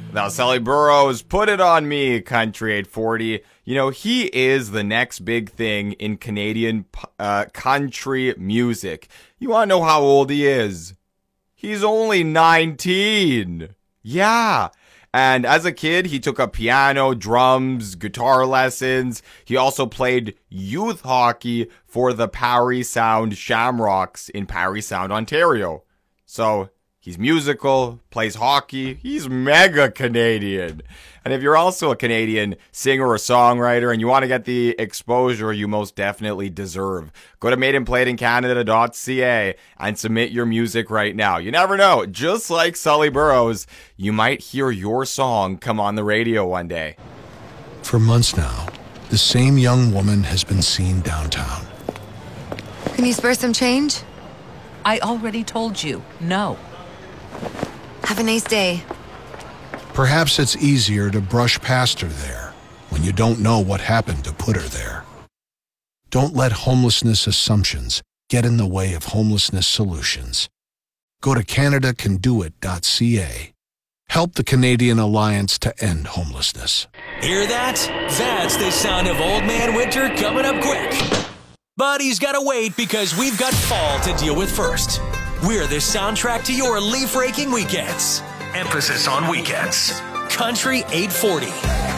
Now, Sully Burrows, put it on me, Country 840. You know, he is the next big thing in Canadian country music. You want to know how old he is? He's only 19. Yeah. And as a kid, he took up piano, drums, guitar lessons. He also played youth hockey for the Parry Sound Shamrocks in Parry Sound, Ontario. So he's musical, plays hockey. He's mega Canadian. And if you're also a Canadian singer or songwriter and you want to get the exposure you most definitely deserve, go to madeinplayedincanada.ca and submit your music right now. You never know, just like Sully Burrows, you might hear your song come on the radio one day. For months now, the same young woman has been seen downtown. Can you spare some change? I already told you, no. Have a nice day. Perhaps it's easier to brush past her there when you don't know what happened to put her there. Don't let homelessness assumptions get in the way of homelessness solutions. Go to CanadaCanDoIt.ca. Help the Canadian Alliance to End Homelessness. Hear that? That's the sound of Old Man Winter coming up quick. But he's got to wait because we've got fall to deal with first. We're the soundtrack to your leaf-raking weekends. Emphasis on weekends. Country 840.